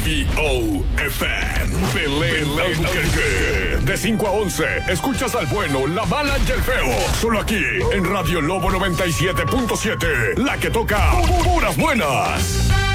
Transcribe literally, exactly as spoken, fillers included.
B O F M, Belén Albuquerque. De cinco a once, escuchas al bueno, la mala y el feo. Solo aquí, en Radio Lobo noventa y siete punto siete. La que toca puras buenas.